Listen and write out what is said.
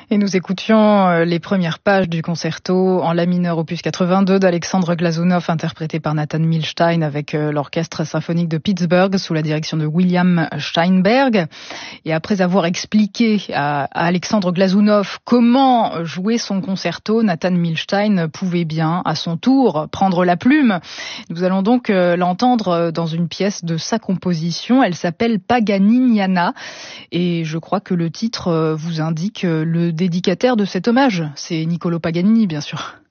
Et nous écoutions les premières pages du concerto en la mineur opus 82 d'Alexandre Glazunov, interprété par Nathan Milstein avec l'orchestre symphonique de Pittsburgh sous la direction de William Steinberg. Et après avoir expliqué à Alexandre Glazunov comment jouer son concerto, Nathan Milstein pouvait bien, à son tour, prendre la plume. Nous allons donc l'entendre dans une pièce de sa composition. Elle s'appelle Paganiniana et je crois que le titre vous indique le dédicataire de cet hommage. C'est Niccolò Paganini, bien sûr.